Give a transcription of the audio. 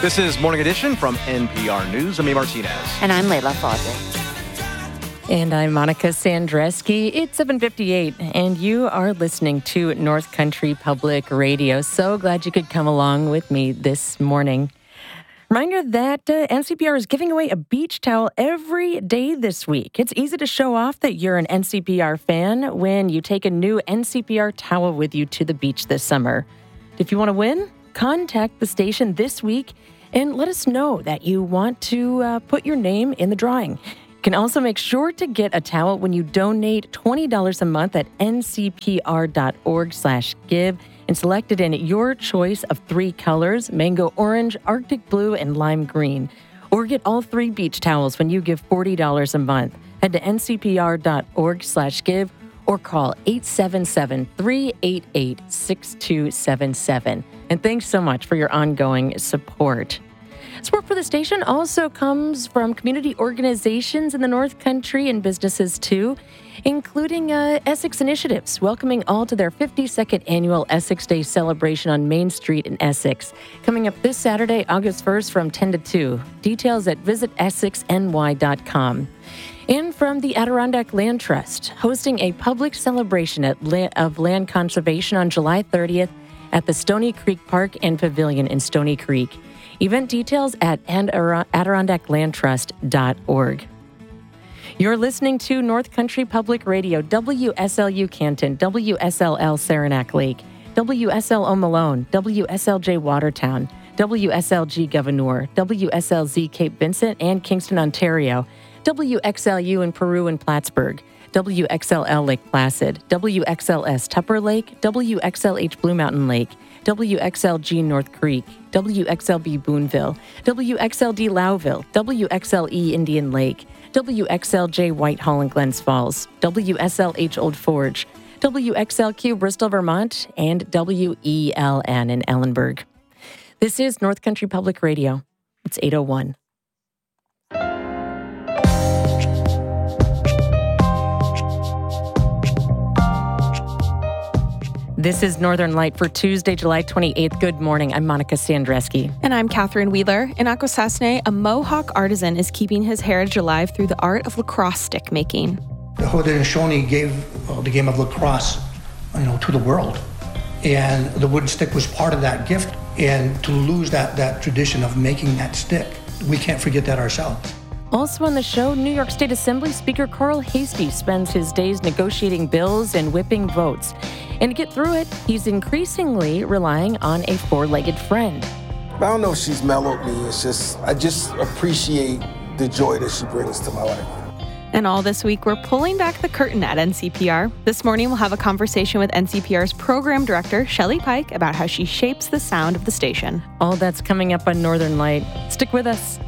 This is Morning Edition from NPR News. I'm Amy Martinez. And I'm Layla Fawzi. And I'm Monica Sandreski. It's 7:58, and you are listening to North Country Public Radio. So glad you could come along with me this morning. Reminder that NCPR is giving away a beach towel every day this week. It's easy to show off that you're an NCPR fan when you take a new NCPR towel with you to the beach this summer. If you want to win, contact the station this week and let us know that you want to put your name in the drawing. You can also make sure to get a towel when you donate $20 a month at ncpr.org/give and select it in your choice of 3 colors: mango orange, Arctic blue, and lime green. Or get all 3 beach towels when you give $40 a month. Head to ncpr.org/give or call 877-388-6277. And thanks so much for your ongoing support. Support for the station also comes from community organizations in the North Country and businesses too, including Essex Initiatives, welcoming all to their 52nd annual Essex Day celebration on Main Street in Essex, coming up this Saturday, August 1st from 10 to 2. Details at visitessexny.com. And from the Adirondack Land Trust, hosting a public celebration of land conservation on July 30th at the Stony Creek Park and Pavilion in Stony Creek. Event details at AdirondackLandTrust.org. You're listening to North Country Public Radio, WSLU Canton, WSLL Saranac Lake, WSLO Malone, WSLJ Watertown, WSLG Gouverneur, WSLZ Cape Vincent and Kingston, Ontario, WXLU in Peru and Plattsburgh, WXLL Lake Placid, WXLS Tupper Lake, WXLH Blue Mountain Lake, WXLG North Creek, WXLB Boonville, WXLD Lowville, WXLE Indian Lake, WXLJ Whitehall and Glens Falls, WSLH Old Forge, WXLQ Bristol, Vermont, and WELN in Ellenburg. This is North Country Public Radio. It's 8:01. This is Northern Light for Tuesday, July 28th. Good morning. I'm Monica Sandreski. And I'm Catherine Wheeler. In Akwesasne, a Mohawk artisan is keeping his heritage alive through the art of lacrosse stick making. The Haudenosaunee gave the game of lacrosse, to the world. And the wooden stick was part of that gift. And to lose that tradition of making that stick, we can't forget that ourselves. Also on the show, New York State Assembly Speaker Carl Heastie spends his days negotiating bills and whipping votes. And to get through it, he's increasingly relying on a 4-legged friend. I don't know if she's mellowed me. It's just, I just appreciate the joy that she brings to my life. And all this week, we're pulling back the curtain at NCPR. This morning, we'll have a conversation with NCPR's program director, Shelley Pike, about how she shapes the sound of the station. All that's coming up on Northern Light. Stick with us.